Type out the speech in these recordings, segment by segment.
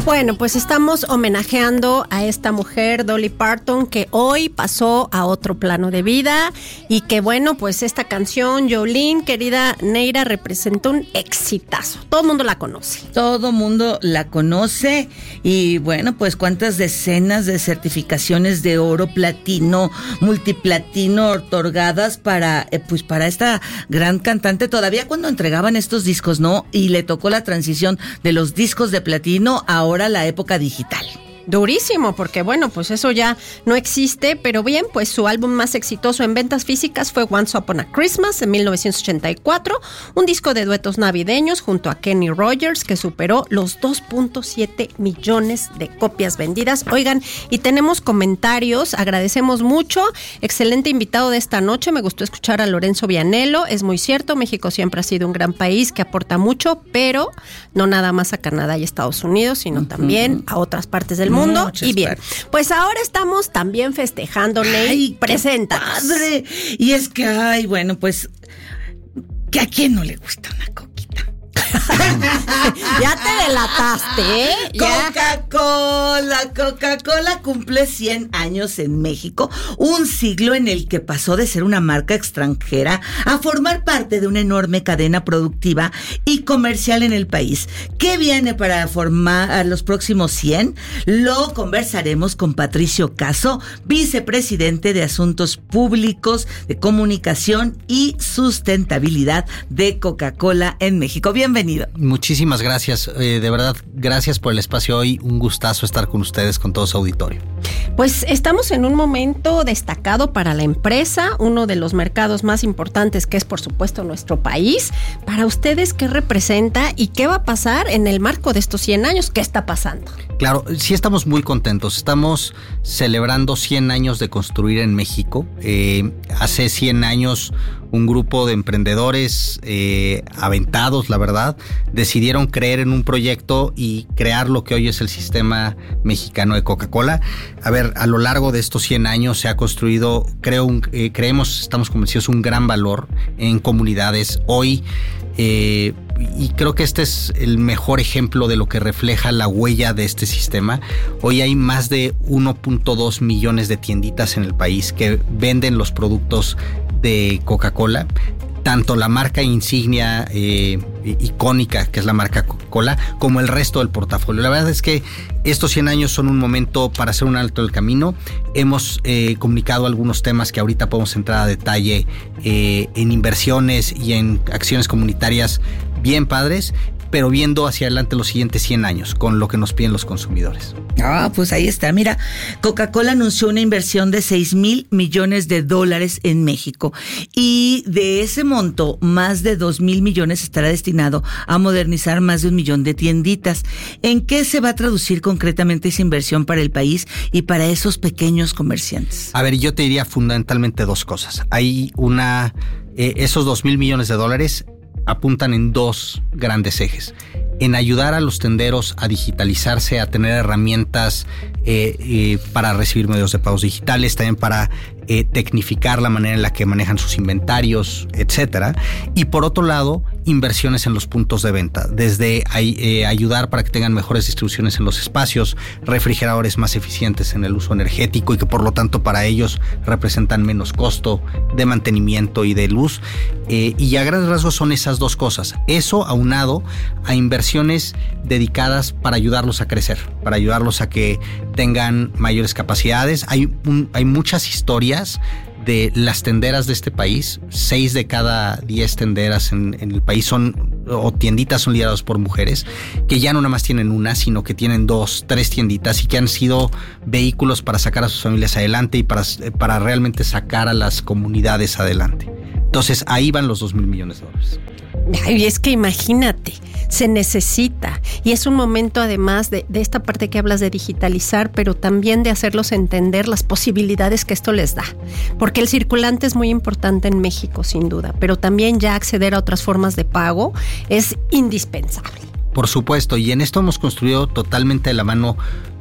Bueno, pues estamos homenajeando a esta mujer, Dolly Parton, que hoy pasó a otro plano de vida y que bueno, pues esta canción, Jolene, querida Neira, representó un exitazo. Todo el mundo la conoce. Todo mundo la conoce y bueno, pues cuántas decenas de certificaciones de oro, platino, multiplatino otorgadas para esta gran cantante. Todavía cuando entregaban estos discos, ¿no? Y le tocó la transición de los discos de platino a ahora la época digital. Durísimo, porque bueno, pues eso ya no existe, pero bien, pues su álbum más exitoso en ventas físicas fue Once Upon a Christmas en 1984, un disco de duetos navideños junto a Kenny Rogers que superó los 2.7 millones de copias vendidas. Oigan, y tenemos comentarios, agradecemos mucho, excelente invitado de esta noche, me gustó escuchar a Lorenzo Vianello, es muy cierto, México siempre ha sido un gran país que aporta mucho, pero no nada más a Canadá y Estados Unidos, sino también a otras partes del mundo. Muchas y bien, partes. Pues ahora estamos también festejando, Ney, preséntanos. Padre. Y es que, bueno, pues, ¿que a quién no le gusta una coquita? Ya te delataste, ¿eh? Coca-Cola cumple 100 años en México, un siglo en el que pasó de ser una marca extranjera a formar parte de una enorme cadena productiva y comercial en el país. ¿Qué viene para formar a los próximos 100? Lo conversaremos con Patricio Caso, vicepresidente de Asuntos Públicos, de Comunicación y Sustentabilidad de Coca-Cola en México. Bienvenido. Muchísimas gracias, de verdad, gracias por el espacio hoy, un gustazo estar con ustedes, con todo su auditorio. Pues estamos en un momento destacado para la empresa, uno de los mercados más importantes que es por supuesto nuestro país. Para ustedes, ¿qué representa y qué va a pasar en el marco de estos 100 años? ¿Qué está pasando? Claro, sí estamos muy contentos, estamos celebrando 100 años de construir en México. Hace 100 años un grupo de emprendedores aventados, la verdad, decidieron creer en un proyecto y crear lo que hoy es el sistema mexicano de Coca-Cola. A ver, a lo largo de estos 100 años se ha construido, estamos convencidos, un gran valor en comunidades. Hoy, y creo que este es el mejor ejemplo de lo que refleja la huella de este sistema. Hoy hay más de 1.2 millones de tienditas en el país que venden los productos de Coca-Cola, tanto la marca insignia icónica, que es la marca Coca-Cola, como el resto del portafolio. La verdad es que estos 100 años son un momento para hacer un alto del camino. Hemos comunicado algunos temas que ahorita podemos entrar a detalle en inversiones y en acciones comunitarias bien padres, pero viendo hacia adelante los siguientes 100 años con lo que nos piden los consumidores. Pues ahí está. Mira, Coca-Cola anunció una inversión de $6,000 millones en México y de ese monto, más de 2,000 millones estará destinado a modernizar más de 1 millón de tienditas. ¿En qué se va a traducir concretamente esa inversión para el país y para esos pequeños comerciantes? A ver, yo te diría fundamentalmente dos cosas. Hay esos 2,000 millones de dólares apuntan en dos grandes ejes: en ayudar a los tenderos a digitalizarse, a tener herramientas para recibir medios de pagos digitales, también para tecnificar la manera en la que manejan sus inventarios, etcétera. Y por otro lado, inversiones en los puntos de venta, desde ayudar para que tengan mejores distribuciones en los espacios, refrigeradores más eficientes en el uso energético y que por lo tanto para ellos representan menos costo de mantenimiento y de luz. Y a grandes rasgos son esas dos cosas. Eso aunado a inversiones dedicadas para ayudarlos a crecer, para ayudarlos a que tengan mayores capacidades. Hay muchas historias de las tenderas de este país. 6 de cada 10 tenderas en el país o tienditas son lideradas por mujeres, que ya no nada más tienen una, sino que tienen 2, 3 tienditas y que han sido vehículos para sacar a sus familias adelante y para realmente sacar a las comunidades adelante. Entonces ahí van los 2,000 millones de dólares. Ay, es que imagínate, se necesita, y es un momento además de esta parte que hablas de digitalizar, pero también de hacerlos entender las posibilidades que esto les da, porque el circulante es muy importante en México sin duda, pero también ya acceder a otras formas de pago es indispensable. Por supuesto, y en esto hemos construido totalmente de la mano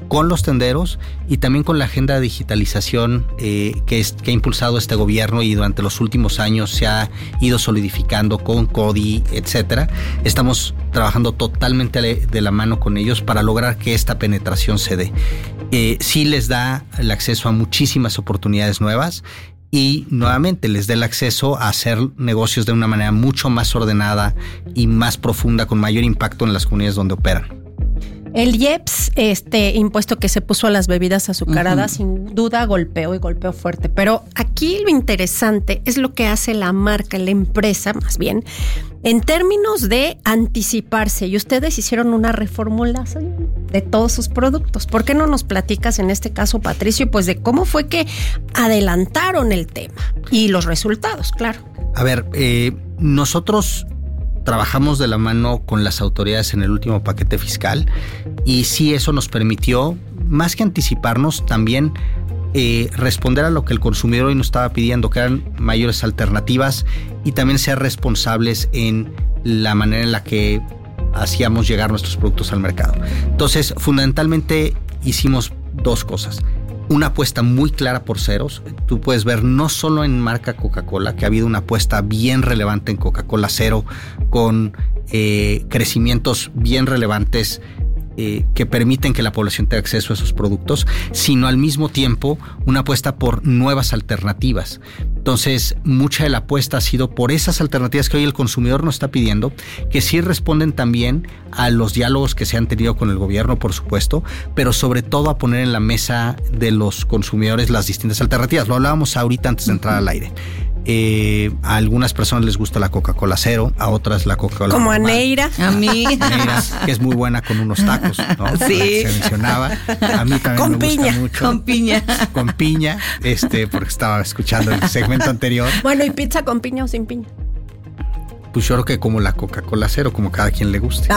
con los tenderos y también con la agenda de digitalización que ha impulsado este gobierno y durante los últimos años se ha ido solidificando con CODI, etcétera. Estamos trabajando totalmente de la mano con ellos para lograr que esta penetración se dé. Sí les da el acceso a muchísimas oportunidades nuevas y nuevamente les da el acceso a hacer negocios de una manera mucho más ordenada y más profunda, con mayor impacto en las comunidades donde operan. El IEPS, impuesto que se puso a las bebidas azucaradas, sin duda golpeó fuerte. Pero aquí lo interesante es lo que hace la marca, la empresa más bien, en términos de anticiparse. Y ustedes hicieron una reformulación de todos sus productos. ¿Por qué no nos platicas en este caso, Patricio, pues de cómo fue que adelantaron el tema y los resultados, claro? A ver, nosotros trabajamos de la mano con las autoridades en el último paquete fiscal y sí, eso nos permitió, más que anticiparnos, también responder a lo que el consumidor hoy nos estaba pidiendo, que eran mayores alternativas y también ser responsables en la manera en la que hacíamos llegar nuestros productos al mercado. Entonces, fundamentalmente hicimos dos cosas. Una apuesta muy clara por ceros. Tú puedes ver no solo en marca Coca-Cola, que ha habido una apuesta bien relevante en Coca-Cola Cero, con crecimientos bien relevantes que permiten que la población tenga acceso a esos productos, sino al mismo tiempo una apuesta por nuevas alternativas. Entonces, mucha de la apuesta ha sido por esas alternativas que hoy el consumidor nos está pidiendo, que sí responden también a los diálogos que se han tenido con el gobierno, por supuesto, pero sobre todo a poner en la mesa de los consumidores las distintas alternativas. Lo hablábamos ahorita antes de entrar al aire. A algunas personas les gusta la Coca-Cola Cero, a otras la Coca-Cola como normal. a Neira. A mí. Neira, que es muy buena con unos tacos, ¿no? Sí. Se mencionaba. A mí también Con me piña. gusta mucho. Con piña. Con piña, porque estaba escuchando el segmento anterior. Bueno, ¿y pizza con piña o sin piña? Pues yo creo que como la Coca-Cola Cero, como cada quien le guste. ¿No?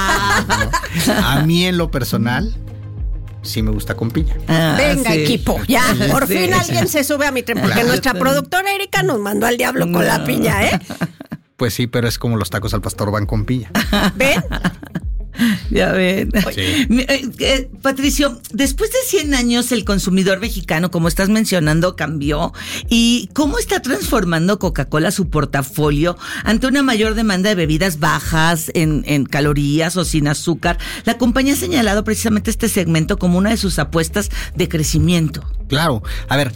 A mí en lo personal sí me gusta con piña. Venga, sí. equipo, ya, por Sí. fin alguien se sube a mi tren, porque Claro. nuestra productora Erika nos mandó al diablo con la piña, ¿eh? Pues sí, pero es como los tacos al pastor van con piña. ¿Ven? Ya ven. Sí. Patricio, después de 100 años el consumidor mexicano, como estás mencionando, cambió. ¿Y cómo está transformando Coca-Cola su portafolio ante una mayor demanda de bebidas bajas en calorías o sin azúcar? La compañía ha señalado precisamente este segmento como una de sus apuestas de crecimiento. Claro. A ver,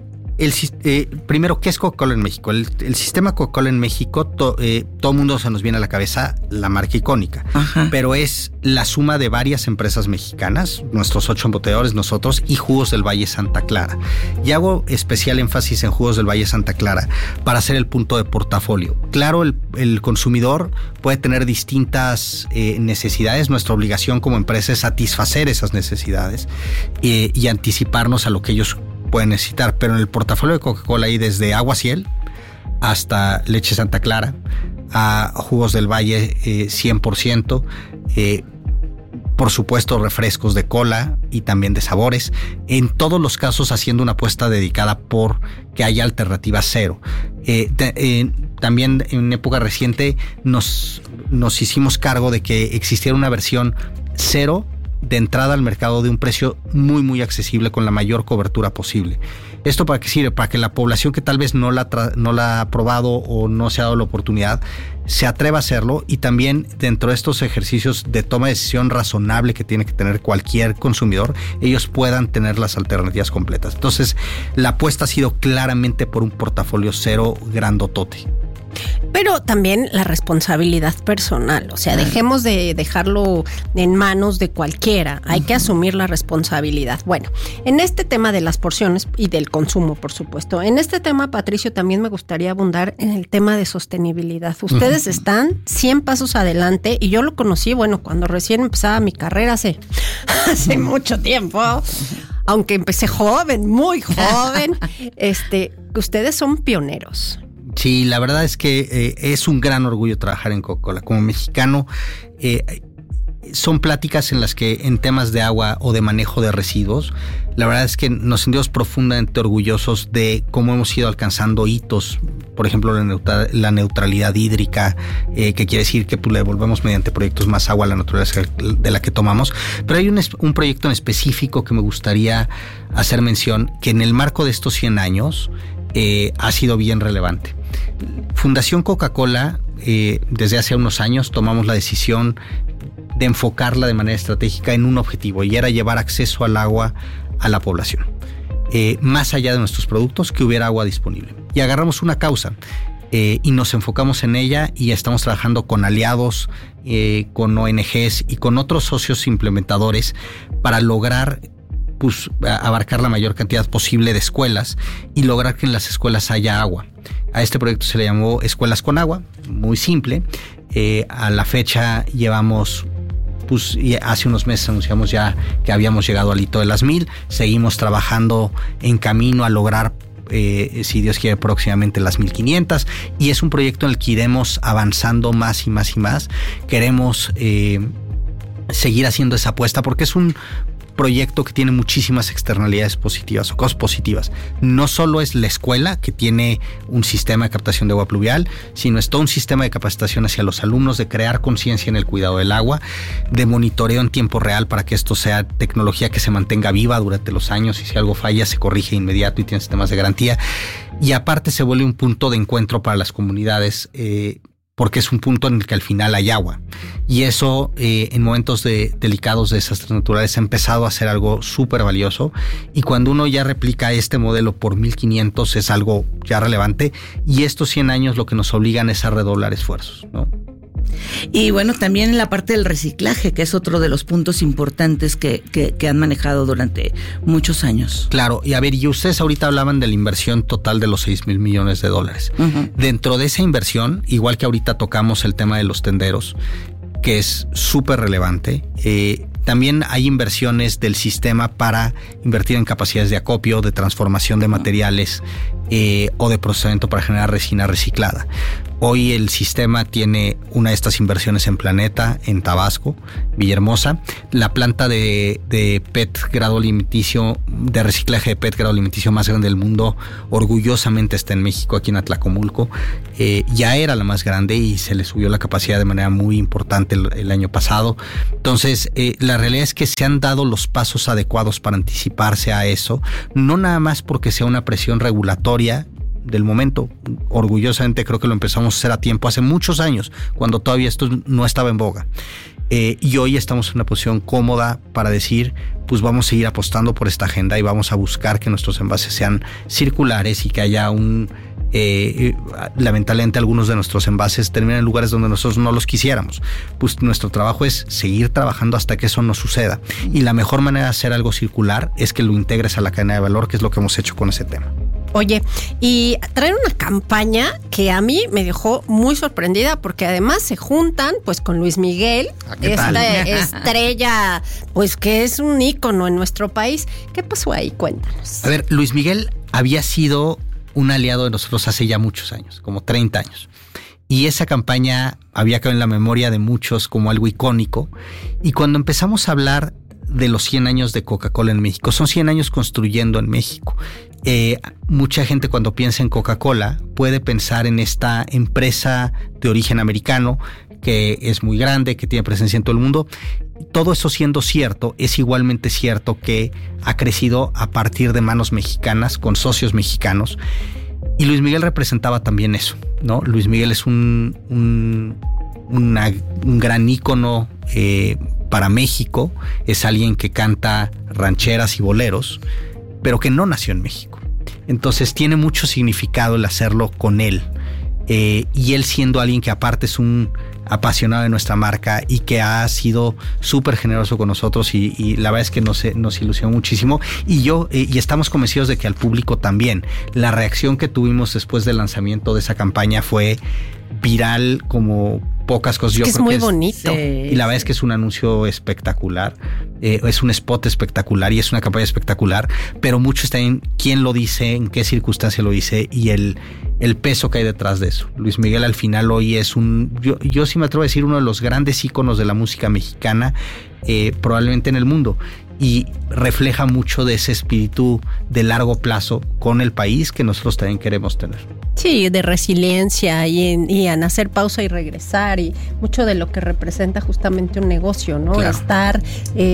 primero, ¿qué es Coca-Cola en México? El sistema Coca-Cola en México, todo el mundo se nos viene a la cabeza la marca icónica, Ajá. pero es la suma de varias empresas mexicanas, nuestros 8 embotelladores, nosotros, y Jugos del Valle Santa Clara. Y hago especial énfasis en Jugos del Valle Santa Clara para hacer el punto de portafolio. Claro, el consumidor puede tener distintas necesidades. Nuestra obligación como empresa es satisfacer esas necesidades y anticiparnos a lo que ellos pueden necesitar, pero en el portafolio de Coca-Cola hay desde Agua Ciel hasta leche Santa Clara, a Jugos del Valle 100%, por supuesto refrescos de cola y también de sabores, en todos los casos haciendo una apuesta dedicada por que haya alternativa cero. También en época reciente nos hicimos cargo de que existiera una versión cero de entrada al mercado de un precio muy muy accesible con la mayor cobertura posible. ¿Esto para qué sirve? Para que la población que tal vez no la ha probado o no se ha dado la oportunidad se atreva a hacerlo, y también dentro de estos ejercicios de toma de decisión razonable que tiene que tener cualquier consumidor, ellos puedan tener las alternativas completas. Entonces, la apuesta ha sido claramente por un portafolio cero grandotote. Pero también la responsabilidad personal, o sea, dejemos de dejarlo en manos de cualquiera, hay que asumir la responsabilidad. Bueno, en este tema de las porciones y del consumo, por supuesto, en este tema, Patricio, también me gustaría abundar en el tema de sostenibilidad. Ustedes están 100 pasos adelante y yo lo conocí, bueno, cuando recién empezaba mi carrera hace mucho tiempo, aunque empecé joven, muy joven, ustedes son pioneros. Sí, la verdad es que es un gran orgullo trabajar en Coca-Cola. Como mexicano, son pláticas en las que en temas de agua o de manejo de residuos, la verdad es que nos sentimos profundamente orgullosos de cómo hemos ido alcanzando hitos, por ejemplo la neutralidad hídrica, que quiere decir que pues, le devolvemos mediante proyectos más agua a la naturaleza de la que tomamos, pero hay un proyecto en específico que me gustaría hacer mención, que en el marco de estos 100 años ha sido bien relevante. Fundación Coca-Cola, desde hace unos años tomamos la decisión de enfocarla de manera estratégica en un objetivo, y era llevar acceso al agua a la población. Más allá de nuestros productos, que hubiera agua disponible. Y agarramos una causa y nos enfocamos en ella, y estamos trabajando con aliados, con ONGs y con otros socios implementadores para lograr pues, abarcar la mayor cantidad posible de escuelas y lograr que en las escuelas haya agua. A este proyecto se le llamó Escuelas con Agua, muy simple. A la fecha llevamos, pues hace unos meses anunciamos ya que habíamos llegado al hito de las 1000, seguimos trabajando en camino a lograr, si Dios quiere, próximamente las 1500, y es un proyecto en el que iremos avanzando más y más y más. Queremos seguir haciendo esa apuesta porque es un proyecto que tiene muchísimas externalidades positivas o cosas positivas. No solo es la escuela, que tiene un sistema de captación de agua pluvial, sino es todo un sistema de capacitación hacia los alumnos, de crear conciencia en el cuidado del agua, de monitoreo en tiempo real para que esto sea tecnología que se mantenga viva durante los años, y si algo falla se corrige inmediato y tiene sistemas de garantía. Y aparte se vuelve un punto de encuentro para las comunidades, porque es un punto en el que al final hay agua. Y eso en momentos delicados de desastres naturales ha empezado a ser algo súper valioso. Y cuando uno ya replica este modelo por 1500 es algo ya relevante. Y estos 100 años lo que nos obligan es a redoblar esfuerzos, ¿no? Y bueno, también en la parte del reciclaje, que es otro de los puntos importantes que han manejado durante muchos años. Claro, y a ver, y ustedes ahorita hablaban de la inversión total de los $6,000 millones. Uh-huh. Dentro de esa inversión, igual que ahorita tocamos el tema de los tenderos, que es súper relevante, también hay inversiones del sistema para invertir en capacidades de acopio, de transformación de materiales o de procesamiento para generar resina reciclada. Hoy el sistema tiene una de estas inversiones en Planeta, en Tabasco, Villahermosa. La planta de PET grado alimenticio, de reciclaje de PET grado alimenticio más grande del mundo, orgullosamente está en México, aquí en Atlacomulco. Ya era la más grande y se le subió la capacidad de manera muy importante el año pasado. Entonces, la realidad es que se han dado los pasos adecuados para anticiparse a eso, no nada más porque sea una presión regulatoria del momento. Orgullosamente creo que lo empezamos a hacer a tiempo hace muchos años, cuando todavía esto no estaba en boga. Y hoy estamos en una posición cómoda para decir, pues vamos a seguir apostando por esta agenda y vamos a buscar que nuestros envases sean circulares y que haya lamentablemente algunos de nuestros envases terminan en lugares donde nosotros no los quisiéramos. Pues nuestro trabajo es seguir trabajando hasta que eso no suceda. Y la mejor manera de hacer algo circular es que lo integres a la cadena de valor, que es lo que hemos hecho con ese tema. Oye, y traen una campaña que a mí me dejó muy sorprendida, porque además se juntan pues con Luis Miguel, esta estrella pues que es un ícono en nuestro país. ¿Qué pasó ahí? Cuéntanos. A ver, Luis Miguel había sido un aliado de nosotros hace ya muchos años, como 30 años. Y esa campaña había quedado en la memoria de muchos como algo icónico. Y cuando empezamos a hablar de los 100 años de Coca-Cola en México, son 100 años construyendo en México. Mucha gente cuando piensa en Coca-Cola puede pensar en esta empresa de origen americano que es muy grande, que tiene presencia en todo el mundo. Todo eso siendo cierto, es igualmente cierto que ha crecido a partir de manos mexicanas, con socios mexicanos. Y Luis Miguel representaba también eso, ¿no? Luis Miguel es un gran ícono para México. Es alguien que canta rancheras y boleros, pero que no nació en México. Entonces tiene mucho significado el hacerlo con él. Y él siendo alguien que aparte es un apasionado de nuestra marca y que ha sido súper generoso con nosotros, y la verdad es que nos ilusionó muchísimo, y estamos convencidos de que al público también. La reacción que tuvimos después del lanzamiento de esa campaña fue viral como pocas cosas. Yo es creo muy que bonito. Y la verdad es que es un anuncio espectacular, es un spot espectacular y es una campaña espectacular, pero mucho está en quién lo dice, en qué circunstancia lo dice y el peso que hay detrás de eso. Luis Miguel al final hoy es yo sí me atrevo a decir, uno de los grandes íconos de la música mexicana, probablemente en el mundo, y refleja mucho de ese espíritu de largo plazo con el país que nosotros también queremos tener. Sí, de resiliencia y en hacer pausa y regresar, y mucho de lo que representa justamente un negocio, ¿no? Claro. Estar,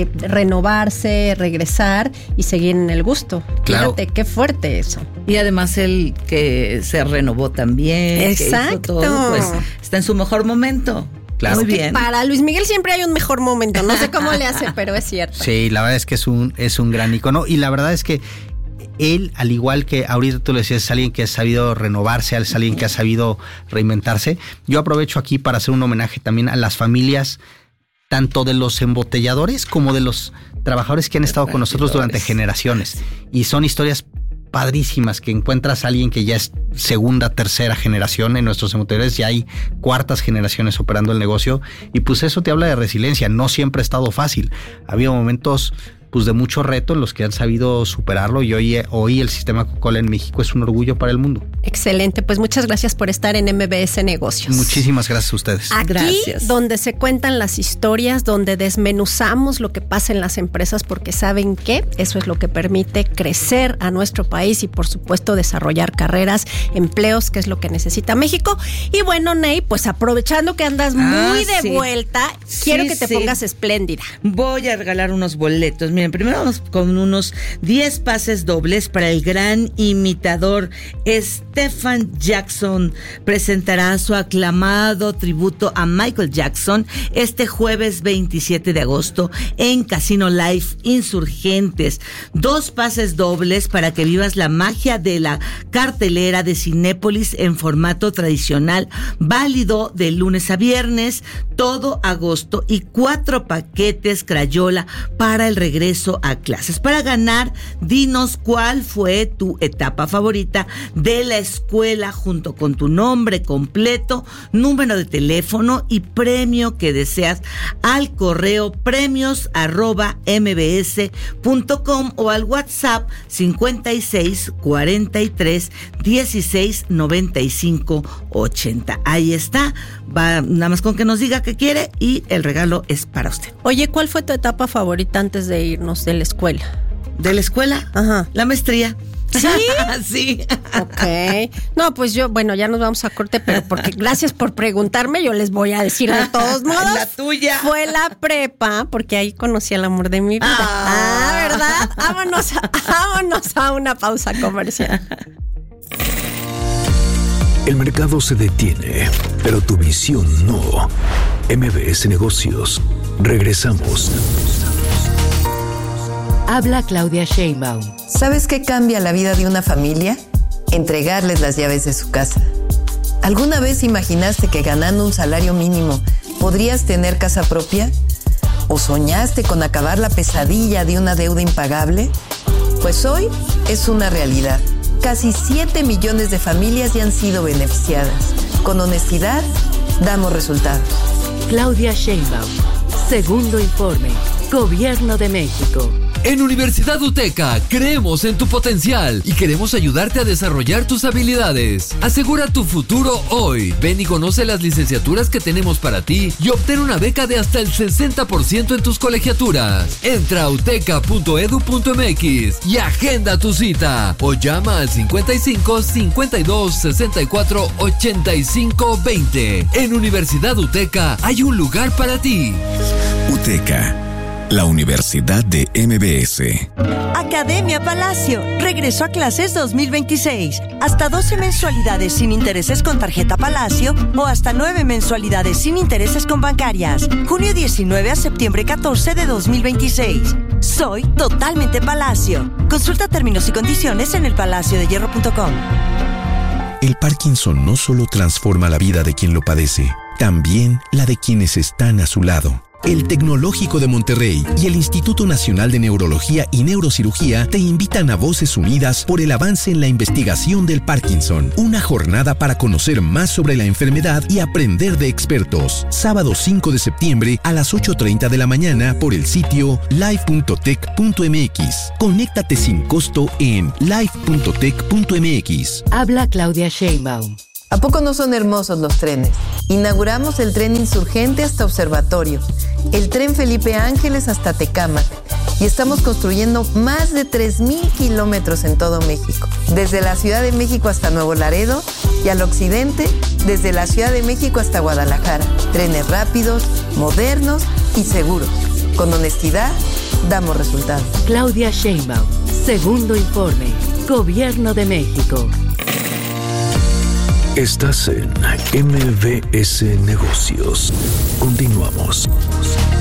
renovarse, regresar y seguir en el gusto. Claro. Fíjate, qué fuerte eso. Y además él que se renovó también. Exacto. Que hizo todo, pues está en su mejor momento. Claro. Muy bien. Para Luis Miguel siempre hay un mejor momento. No sé cómo le hace, pero es cierto. Sí, la verdad es que es un gran ícono. Y la verdad es que él, al igual que ahorita tú le decías, es alguien que ha sabido renovarse, es alguien que ha sabido reinventarse. Yo aprovecho aquí para hacer un homenaje también a las familias, tanto de los embotelladores como de los trabajadores que han estado con nosotros durante generaciones. Y son historias padrísimas, que encuentras a alguien que ya es segunda, tercera generación en nuestros embotelladores, ya hay cuartas generaciones operando el negocio, y pues eso te habla de resiliencia. No siempre ha estado fácil, ha habido momentos pues de mucho reto en los que han sabido superarlo, y hoy el sistema Coca-Cola en México es un orgullo para el mundo. Excelente, pues muchas gracias por estar en MBS Negocios. Muchísimas gracias a ustedes. Aquí, gracias. Donde se cuentan las historias, donde desmenuzamos lo que pasa en las empresas, porque ¿saben qué? Eso es lo que permite crecer a nuestro país y por supuesto desarrollar carreras, empleos, que es lo que necesita México. Y bueno, Ney, pues aprovechando que andas muy de vuelta, quiero que te pongas espléndida. Voy a regalar unos boletos. Miren, primero vamos con unos 10 pases dobles para el gran imitador Stephen Jackson. Presentará su aclamado tributo a Michael Jackson este jueves 27 de agosto en Casino Live Insurgentes. 2 pases dobles para que vivas la magia de la cartelera de Cinépolis en formato tradicional, válido de lunes a viernes, todo agosto, y 4 paquetes Crayola para el regreso a clases. Para ganar, dinos cuál fue tu etapa favorita de la escuela, junto con tu nombre completo, número de teléfono y premio que deseas, al correo premios@mbs.com o al WhatsApp 56 43 16 95 80. Ahí está. Va nada más con que nos diga qué quiere y el regalo es para usted. Oye, ¿cuál fue tu etapa favorita antes de irnos de la escuela? ¿De la escuela? Ajá. La maestría. ¿Sí? Sí. Ok. No, pues ya nos vamos a corte, pero porque gracias por preguntarme, yo les voy a decir de todos modos. La tuya. Fue la prepa, porque ahí conocí el amor de mi vida. ¿Verdad? Vámonos a una pausa comercial. El mercado se detiene, pero tu visión no. MBS Negocios. Regresamos. Habla Claudia Sheinbaum. ¿Sabes qué cambia la vida de una familia? Entregarles las llaves de su casa. ¿Alguna vez imaginaste que ganando un salario mínimo podrías tener casa propia? ¿O soñaste con acabar la pesadilla de una deuda impagable? Pues hoy es una realidad. Casi 7 millones de familias ya han sido beneficiadas. Con honestidad, damos resultados. Claudia Sheinbaum. Segundo informe. Gobierno de México. En Universidad UTECA creemos en tu potencial y queremos ayudarte a desarrollar tus habilidades. Asegura tu futuro hoy. Ven y conoce las licenciaturas que tenemos para ti y obtén una beca de hasta el 60% en tus colegiaturas. Entra a uteca.edu.mx y agenda tu cita o llama al 55 52 64 85 20. En Universidad UTECA hay un lugar para ti. UTECA, la Universidad de MBS. Academia Palacio. Regreso a clases 2026. Hasta 12 mensualidades sin intereses con tarjeta Palacio o hasta 9 mensualidades sin intereses con bancarias. Junio 19 a septiembre 14 de 2026. Soy totalmente Palacio. Consulta términos y condiciones en elpalaciodehierro.com. El Parkinson no solo transforma la vida de quien lo padece, también la de quienes están a su lado. El Tecnológico de Monterrey y el Instituto Nacional de Neurología y Neurocirugía te invitan a Voces Unidas por el avance en la investigación del Parkinson. Una jornada para conocer más sobre la enfermedad y aprender de expertos. Sábado 5 de septiembre a las 8:30 de la mañana por el sitio live.tech.mx. Conéctate sin costo en live.tech.mx. Habla Claudia Sheinbaum. ¿A poco no son hermosos los trenes? Inauguramos el tren Insurgente hasta Observatorio, el tren Felipe Ángeles hasta Tecámac y estamos construyendo más de 3,000 kilómetros en todo México. Desde la Ciudad de México hasta Nuevo Laredo y al occidente, desde la Ciudad de México hasta Guadalajara. Trenes rápidos, modernos y seguros. Con honestidad, damos resultados. Claudia Sheinbaum. Segundo informe. Gobierno de México. Estás en MBS Negocios. Continuamos.